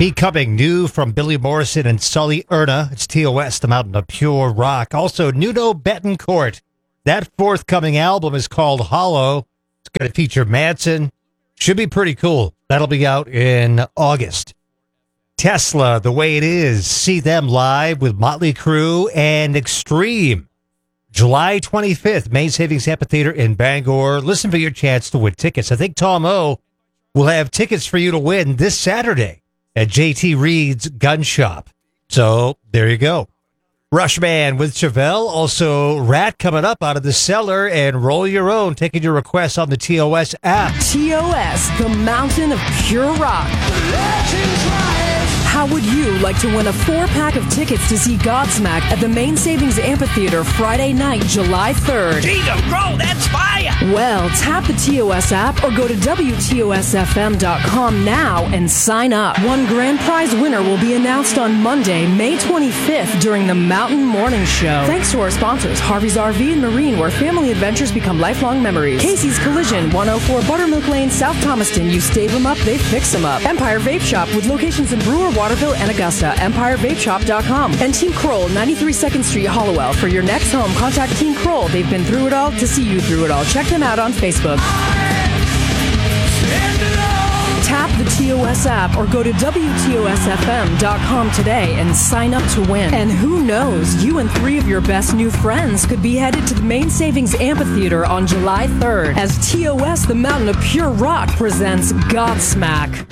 Becoming new from Billy Morrison and Sully Erna. It's TOS, the Mountain of Pure Rock. Also, Nuno Betancourt. That forthcoming album is called Hollow. It's going to feature Manson. Should be pretty cool. That'll be out in August. Tesla, The Way It Is. See them live with Motley Crue and Extreme. July 25th, Main Savings Amphitheater in Bangor. Listen for your chance to win tickets. I think Tom O will have tickets for you to win this Saturday at JT Reed's Gun Shop. So there you go. Rushman with Chevelle. Also, Rat coming up out of the cellar, and Roll Your Own, taking your requests on the TOS app. TOS, the Mountain of Pure Rock. How would you like to win a 4-pack of tickets to see Godsmack at the Main Savings Amphitheater Friday night, July 3rd? Jesus, bro, that's fire! Well, tap the TOS app or go to WTOSFM.com now and sign up. One grand prize winner will be announced on Monday, May 25th during the Mountain Morning Show. Thanks to our sponsors, Harvey's RV and Marine, where family adventures become lifelong memories. Casey's Collision, 104 Buttermilk Lane, South Thomaston. You stave them up, they fix them up. Empire Vape Shop with locations in Brewer, Waterville, and Augusta. EmpireVapeShop.com. And Team Kroll, 93 2nd Street, Hollowell. For your next home, contact Team Kroll. They've been through it all to see you through it all. Check them out on Facebook. Tap the TOS app or go to WTOSFM.com today and sign up to win. And who knows, you and 3 of your best new friends could be headed to the Main Savings Amphitheater on July 3rd as TOS, the Mountain of Pure Rock, presents Godsmack.